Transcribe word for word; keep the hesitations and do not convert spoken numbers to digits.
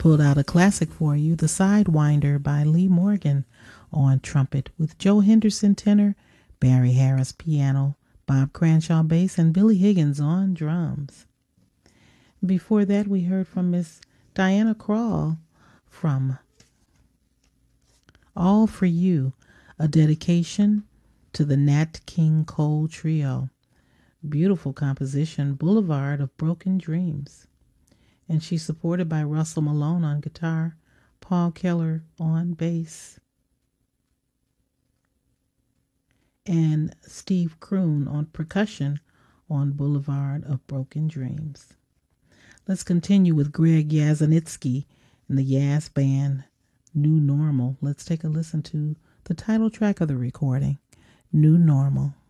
pulled out a classic for you, The Sidewinder by Lee Morgan on trumpet, with Joe Henderson tenor, Barry Harris piano, Bob Cranshaw bass, and Billy Higgins on drums. Before that, we heard from Miss Diana Krall from All For You, a dedication to the Nat King Cole Trio. Beautiful composition, Boulevard of Broken Dreams. And she's supported by Russell Malone on guitar, Paul Keller on bass, and Steve Kroon on percussion on Boulevard of Broken Dreams. Let's continue with Greg Yasinitsky and the Yaz Band, New Normal. Let's take a listen to the title track of the recording, New Normal.